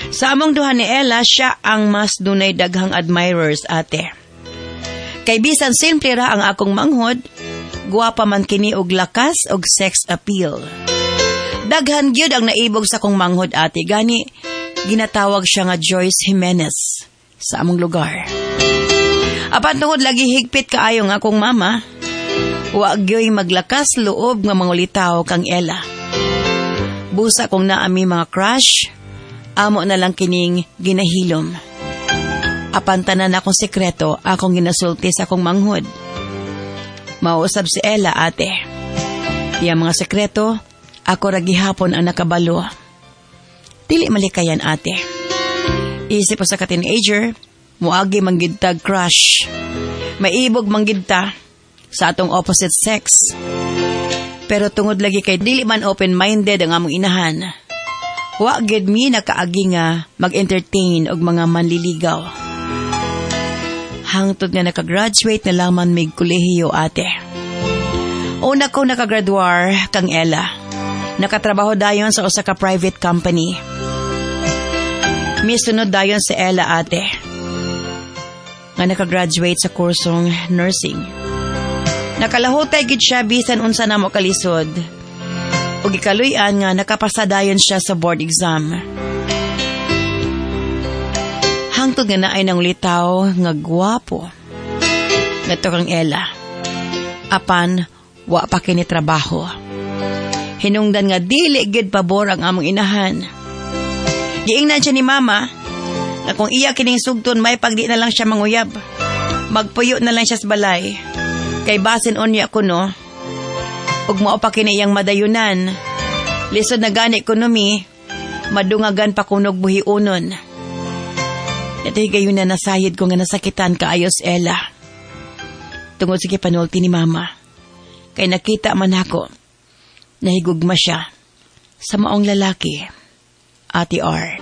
Sa among duha ni Ella, siya ang mas dunay daghang admirers, ate. Kay bisan simple ra ang akong manghod, guwapa man kini og lakas og sex appeal. Daghan gyud ang naibog sa akong manghod, ate, gani ginatawag siya nga Joyce Jimenez sa among lugar. Apan tungod lagi higpit kaayo nga akong mama, wa gyoy maglakas loob nga mangulitaw kang Ella. Busa kung naami mga crush, amo na lang kining ginahilom. Apan tanan akong sekreto, akong ginasulti sa akong manghod. Mauusab si Ella, ate. Yang mga sekreto, ako ra gihapon ang nakabalo. Dili malikayan, ate. Isip ko sa ka-teenager, muagi manggidtag crush. Maibog manggidta sa atong opposite sex. Pero tungod lagi kay dili man open-minded ang among inahan, wa gid mi nakaagi nga mag-entertain og mga manliligaw. Hangtod nga nakagraduate na lamang mig kolehiyo, ate. Una ko nakagraduar kang Ella. Nakatrabaho dayon sa usa ka private company. Misunod dayon si Ella, ate, nga nakagraduate sa kursong nursing. Nakalahutay gid siya bisan unsa namo kalisod. Ug ikaluy-an nga nakapasa dayon siya sa board exam. Hangtod nga naay nang litaw nga gwapo. Ngato kang Ella. Apan wa pa kini trabaho. Hinungdan nga dili gid pabor ang among inahan. Giingnan siya ni mama na kung iya kining sugton may pagdi na lang siya manguyab. Magpuyo na lang siya sa balay. Kay basin unya ko no. Ug mao pa kini iyang madayunan. Lisod na gani ekonomi, madungagan pa kunog buhiunon. Ito'y gayon na nasayid ko nga nasakitan kaayos, Ella. Tungod sige panulti ni mama. Kay nakita man ako, nahigugma siya sa maong lalaki, Ate R.